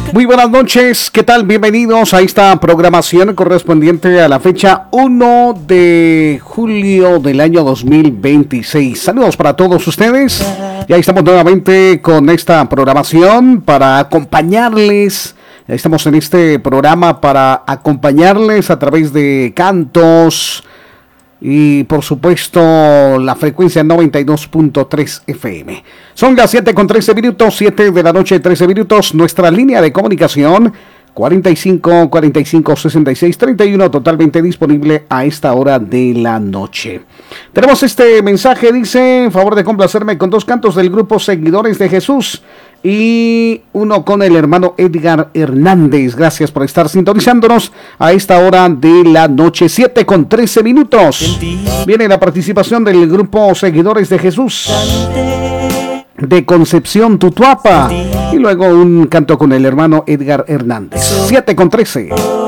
Muy buenas noches, ¿qué tal? Bienvenidos a esta programación correspondiente a la fecha 1 de julio del año 2026. Saludos para todos ustedes. Ya estamos nuevamente con esta programación para acompañarles. Estamos en este programa para acompañarles a través de cantos y por supuesto la frecuencia 92.3 FM. Son las 7:13 minutos, 7 de la noche, 13 minutos. Nuestra línea de comunicación 45 45 66 31, totalmente disponible a esta hora de la noche. Tenemos este mensaje, dice: favor de complacerme con 2 cantos del grupo Seguidores de Jesús y uno con el hermano Edgar Hernández. Gracias por estar sintonizándonos a esta hora de la noche, 7:13 minutos. Viene la participación del grupo Seguidores de Jesús de Concepción, Tutuapa, y luego un canto con el hermano Edgar Hernández. 7:13.